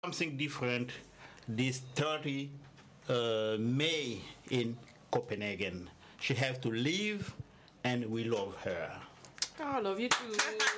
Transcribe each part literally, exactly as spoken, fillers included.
something different this thirtieth uh, May in Copenhagen. She have to leave, and we love her. Oh, I love you too.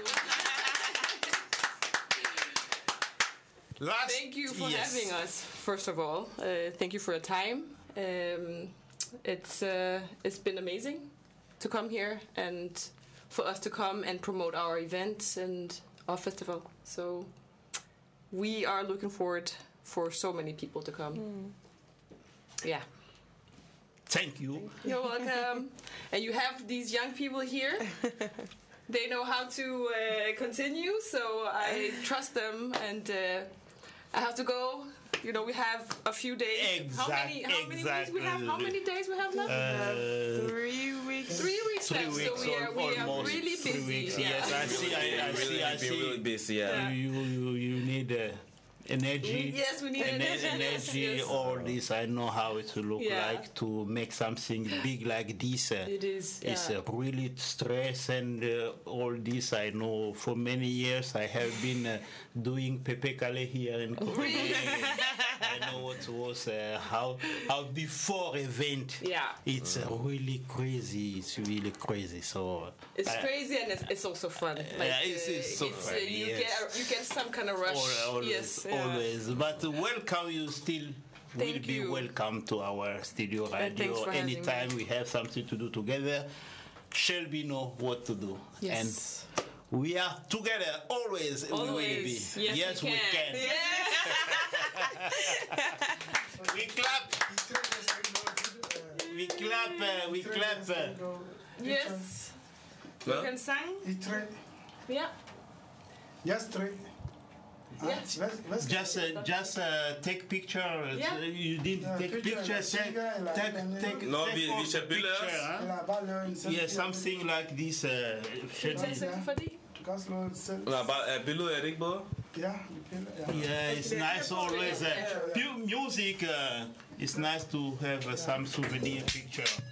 Last, thank you for yes. having us. First of all, uh, thank you for your time. Um, it's uh, it's been amazing to come here and for us to come and promote our events and our festival. So we are looking forward for so many people to come. Mm. Yeah. Thank you. You're welcome. And you have these young people here. They know how to uh, continue, so I trust them, and uh, I have to go. You know, we have a few days. Exact, how many? How many exactly. weeks we have? How many days we have left? Uh, three weeks. Three weeks three left. weeks so we are we are almost really three busy. weeks. Yeah. Yes, I see. I, I see. I see. Really busy. Yeah. You you you need uh, energy. Yes, we need Ener- energy. energy. Yes. All this, I know how it will look Yeah. like to make something big like this. Uh, It is, It's yeah. uh, really stress and uh, all this. I know for many years I have been uh, doing Pepe Kale here in Copenhagen. I know what was uh, how how before event. Yeah. It's uh, really crazy. It's really crazy. So It's I- crazy, and it's, it's also fun. Like, Yeah, it's- it's so uh, fun, you yes. get you get some kind of rush. Al- always, yes, yeah. always. But uh, welcome, you still will Thank be you. welcome to our studio thanks radio. for having Anytime me. we have something to do together, Shelby know what to do. Yes. And we are together always. We will Always. be. Yes, yes we we can. can. We clap. We clap. uh, we clap. uh, Yes. Well, You can sing. I tre. Yeah. Yes, tre. Yeah. Let's, let's Just, uh, just uh, take picture. Yeah. You didn't Yeah, take picture, picture. like Take, singer, like take, and take, then- No, take vi- vi all the skal billede picture, os. huh? Eller bare lave en selfie. Yeah, something like this. Uh, should Tag be. selfie for dig. Du kan også lave en selfie. nej, bare er billedet er det ikke både? Ja, vi piller. Ja. Yeah, it's nice always. Uh, pu- music. Uh, it's nice to have uh, some souvenir picture.